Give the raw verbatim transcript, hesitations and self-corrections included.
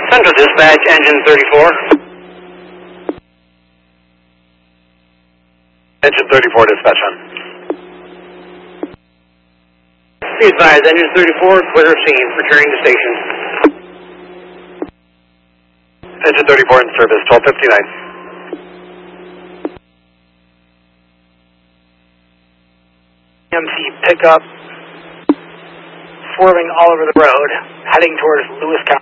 Central Dispatch, engine thirty-four. Engine thirty-four, dispatch on. Be advised, engine thirty-four, clear of scene, returning to station. Engine thirty-four in service, twelve fifty-nine. M C pickup swerving all over the road, heading towards Lewis County.